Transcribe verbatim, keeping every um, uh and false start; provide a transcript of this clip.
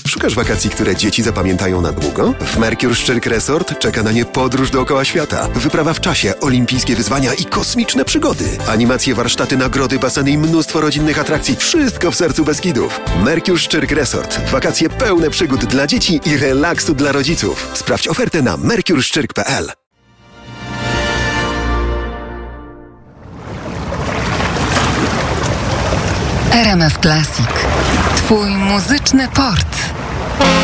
Szukasz wakacji, które dzieci zapamiętają na długo? W Mercure Szczyrk Resort czeka na nie podróż dookoła świata, wyprawa w czasie, olimpijskie wyzwania i kosmiczne przygody. Animacje, warsztaty, nagrody, baseny i mnóstwo rodzinnych atrakcji. Wszystko w sercu Beskidów. Mercure Szczyrk Resort. Wakacje pełne przygód dla dzieci i relaksu dla rodziców. Sprawdź ofertę na mercure szczyrk kropka p l. R M F Classic. Twój muzyczny port.